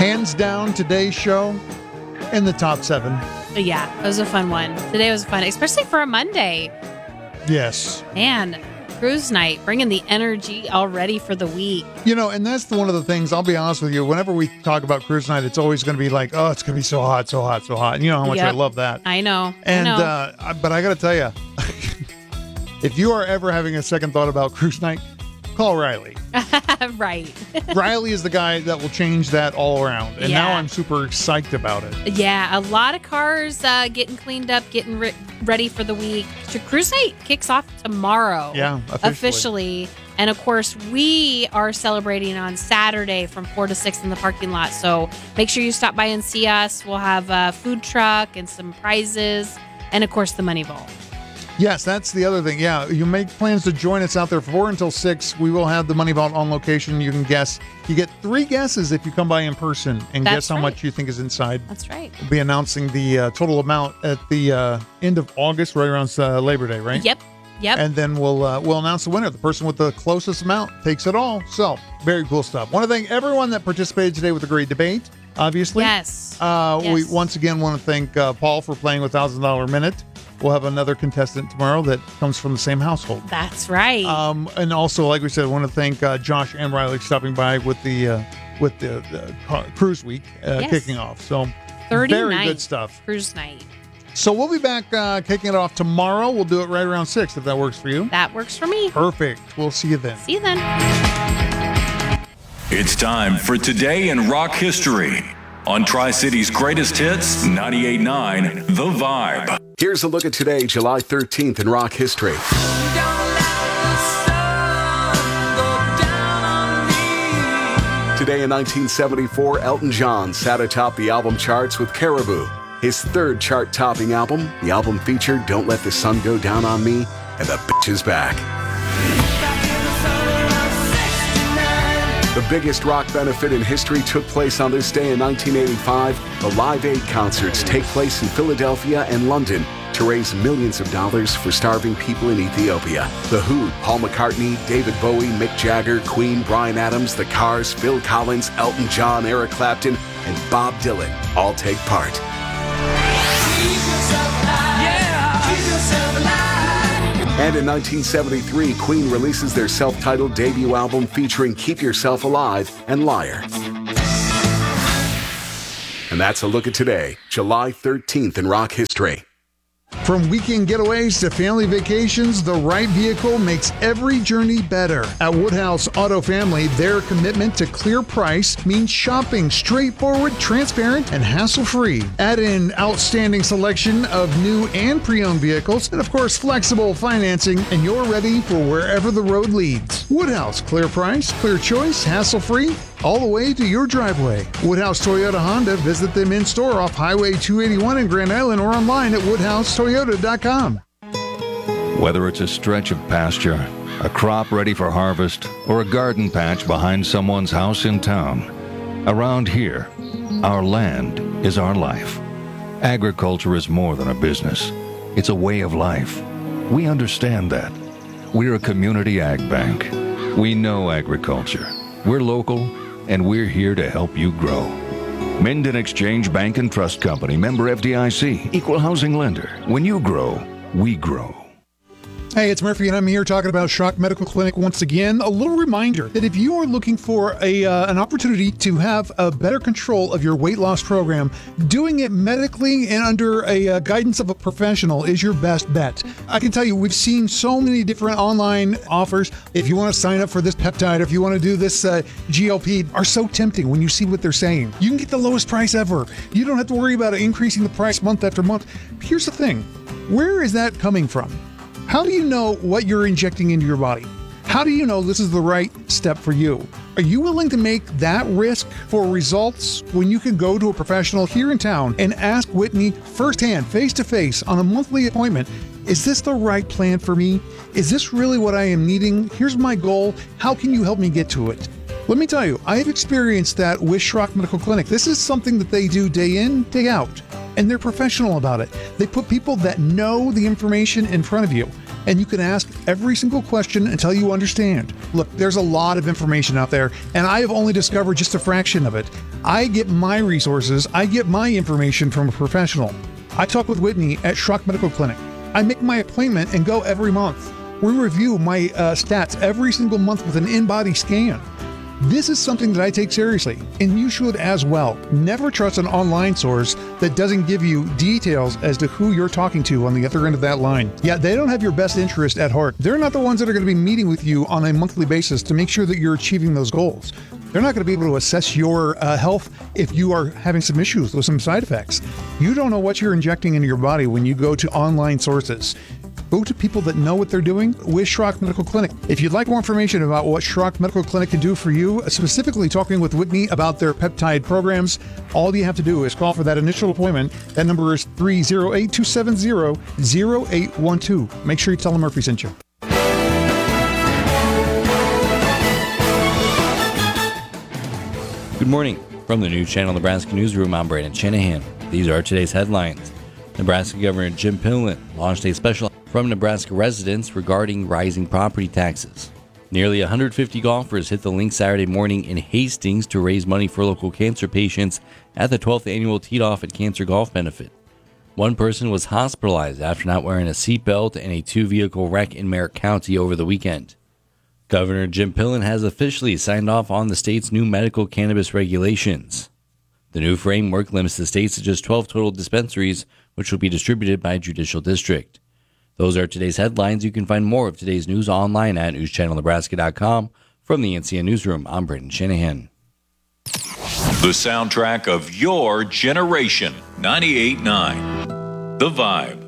Hands down, today's show in the top 7. Yeah, it was a fun one. Today was fun, especially for a Monday. Yes. Man, cruise night, bringing the energy already for the week. You know, and that's one of the things, I'll be honest with you, whenever we talk about cruise night, it's always going to be like, oh, it's going to be so hot, so hot, so hot. And you know how much I love that. I know. And, but I got to tell you, if you are ever having a second thought about cruise night, call Riley. Right. Riley is the guy that will change that all around. And now I'm super psyched about it. Yeah, a lot of cars getting cleaned up, getting ready for the week. Cruise night kicks off tomorrow. Yeah, officially. And of course, we are celebrating on Saturday from 4 to 6 in the parking lot. So make sure you stop by and see us. We'll have a food truck and some prizes. And of course, the Money Vault. Yes, that's the other thing. Yeah, you make plans to join us out there from 4 until 6. We will have the Money Vault on location. You can guess. You get 3 guesses if you come by in person and guess how much you think is inside. That's right. We'll be announcing the total amount at the end of August, right around Labor Day, right? Yep. And then we'll announce the winner. The person with the closest amount takes it all. So, very cool stuff. Want to thank everyone that participated today with a great debate, obviously. Yes. We once again want to thank Paul for playing with $1,000 Minute. We'll have another contestant tomorrow that comes from the same household. That's right. And also, like we said, I want to thank Josh and Riley stopping by with the cruise week kicking off. So, very good stuff. Cruise night. So we'll be back kicking it off tomorrow. We'll do it right around 6 if that works for you. That works for me. Perfect. We'll see you then. See you then. It's time for Today in Rock History on Tri-City's greatest hits, 98.9 The Vibe. Here's a look at today, July 13th in rock history. Today in 1974, Elton John sat atop the album charts with Caribou, his 3rd chart-topping album. The album featured Don't Let the Sun Go Down on Me and The Bitch Is Back. The biggest rock benefit in history took place on this day in 1985. The Live Aid concerts take place in Philadelphia and London to raise millions of dollars for starving people in Ethiopia. The Who, Paul McCartney, David Bowie, Mick Jagger, Queen, Bryan Adams, The Cars, Phil Collins, Elton John, Eric Clapton, and Bob Dylan all take part. And in 1973, Queen releases their self-titled debut album featuring Keep Yourself Alive and Liar. And that's a look at today, July 13th in rock history. From weekend getaways to family vacations, the right vehicle makes every journey better. At Woodhouse Auto Family, their commitment to clear price means shopping straightforward, transparent, and hassle-free. Add an outstanding selection of new and pre-owned vehicles, and of course, flexible financing, and you're ready for wherever the road leads. Woodhouse, clear price, clear choice, hassle-free, all the way to your driveway. Woodhouse Toyota Honda. Visit them in store off Highway 281 in Grand Island or online at woodhousetoyota.com. Whether it's a stretch of pasture, a crop ready for harvest, or a garden patch behind someone's house in town, around here, our land is our life. Agriculture is more than a business. It's a way of life. We understand that. We're a community ag bank. We know agriculture. We're local, and we're here to help you grow. Minden Exchange Bank and Trust Company, member FDIC, equal housing lender. When you grow, we grow. Hey, it's Murphy, and I'm here talking about Schrock Medical Clinic once again. A little reminder that if you are looking for an opportunity to have a better control of your weight loss program, doing it medically and under a guidance of a professional is your best bet. I can tell you, we've seen so many different online offers. If you want to sign up for this peptide, or if you want to do this GLP, are so tempting when you see what they're saying. You can get the lowest price ever. You don't have to worry about increasing the price month after month. Here's the thing. Where is that coming from? How do you know what you're injecting into your body? How do you know this is the right step for you? Are you willing to make that risk for results when you can go to a professional here in town and ask Whitney firsthand, face-to-face, on a monthly appointment, is this the right plan for me? Is this really what I am needing? Here's my goal. How can you help me get to it? Let me tell you, I've experienced that with Schrock Medical Clinic. This is something that they do day in, day out, and they're professional about it. They put people that know the information in front of you. and you can ask every single question until you understand. Look, there's a lot of information out there, and I have only discovered just a fraction of it. I get my resources, I get my information from a professional. I talk with Whitney at Schrock Medical Clinic. I make my appointment and go every month. We review my stats every single month with an in-body scan. This is something that I take seriously, and you should as well. Never trust an online source that doesn't give you details as to who you're talking to on the other end of that line. Yeah, they don't have your best interest at heart. They're not the ones that are going to be meeting with you on a monthly basis to make sure that you're achieving those goals. They're not going to be able to assess your health if you are having some issues with some side effects. You don't know what you're injecting into your body when you go to online sources. Go to people that know what they're doing with Schrock Medical Clinic. If you'd like more information about what Schrock Medical Clinic can do for you, specifically talking with Whitney about their peptide programs, all you have to do is call for that initial appointment. That number is 308-270-0812. Make sure you tell them Murphy sent you. Good morning. From the News Channel Nebraska Newsroom, I'm Brandon Shanahan. These are today's headlines. Nebraska Governor Jim Pillen launched a special from Nebraska residents regarding rising property taxes. Nearly 150 golfers hit the link Saturday morning in Hastings to raise money for local cancer patients at the 12th annual Teed Off at Cancer Golf Benefit. One person was hospitalized after not wearing a seatbelt in a two-vehicle wreck in Merritt County over the weekend. Governor Jim Pillen has officially signed off on the state's new medical cannabis regulations. The new framework limits the states to just 12 total dispensaries, which will be distributed by judicial district. Those are today's headlines. You can find more of today's news online at newschannelnebraska.com. From the NCN Newsroom, I'm Brandon Shanahan. The soundtrack of your generation, 98.9 The Vibe.